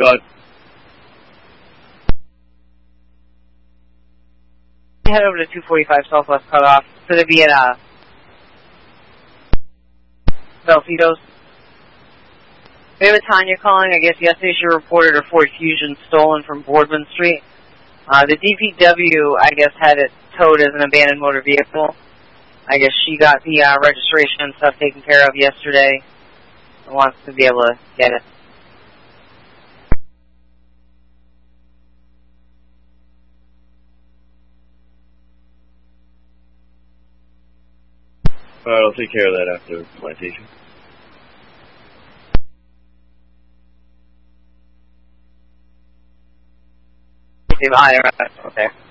Go ahead. Head over to 245 Southwest Cutoff. It's going to be at Belfitos. We have a Tanya calling. I guess yesterday she reported her Ford Fusion stolen from Boardman Street. The DPW, I guess, had it towed as an abandoned motor vehicle. I guess she got the registration and stuff taken care of yesterday and wants to be able to get it. Alright, I'll take care of that after plantation. Okay.